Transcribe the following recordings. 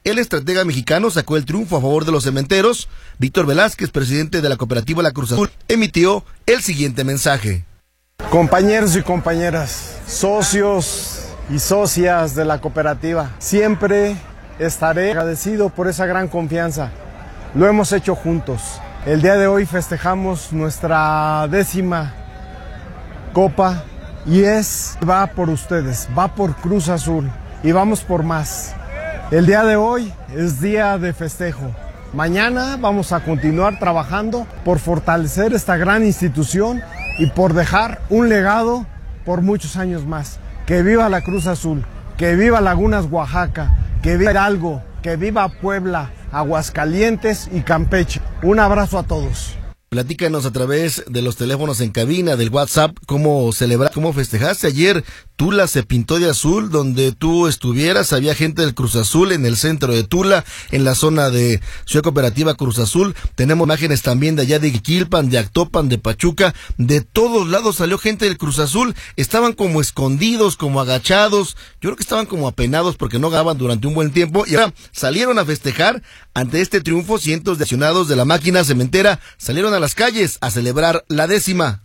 el estratega mexicano sacó el triunfo a favor de los cementeros. Víctor Velázquez, presidente de la cooperativa La Cruz Azul, emitió el siguiente mensaje. Compañeros y compañeras, socios y socias de la cooperativa, siempre estaré agradecido por esa gran confianza. Lo hemos hecho juntos. El día de hoy festejamos nuestra 10ª copa y va por ustedes, va por Cruz Azul y vamos por más. El día de hoy es día de festejo. Mañana vamos a continuar trabajando por fortalecer esta gran institución y por dejar un legado por muchos años más. Que viva la Cruz Azul, que viva Lagunas, Oaxaca, que viva Hidalgo, que viva Puebla, Aguascalientes y Campeche. Un abrazo a todos. Platícanos a través de los teléfonos en cabina, del WhatsApp, cómo festejaste ayer. Tula se pintó de azul, donde tú estuvieras, había gente del Cruz Azul en el centro de Tula, en la zona de Ciudad Cooperativa Cruz Azul. Tenemos imágenes también de allá de Iquilpan, de Actopan, de Pachuca, de todos lados salió gente del Cruz Azul. Estaban como escondidos, como agachados, yo creo que estaban como apenados porque no ganaban durante un buen tiempo y ahora salieron a festejar ante este triunfo. Cientos de aficionados de la máquina cementera salieron a las calles a celebrar la 10ª.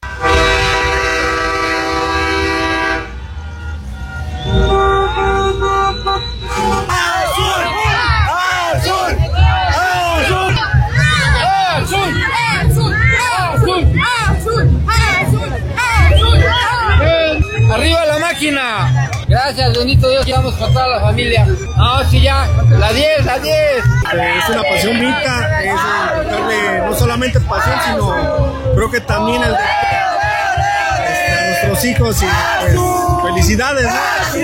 ¡Arriba la máquina! Gracias, bendito Dios, ya vamos con toda la familia. No, sí, ya, la 10, la 10. Es una pasión bonita, es darle no solamente pasión, sino creo que también a nuestros hijos y pues, felicidades, ¿no?